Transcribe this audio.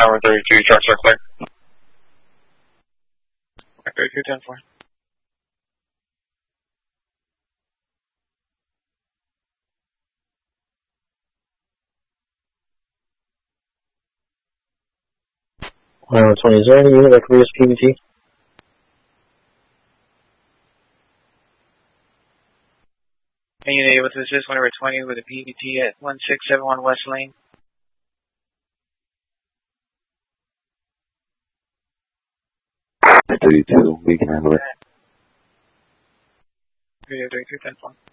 hour 32, trucks are clear. 32-10-4. Hour 20, is there any unit that could reach PBT? Any unit able to assist whenever 20 with a PBT at 1671 West Lane? At 32, we can handle it. 32-10-4.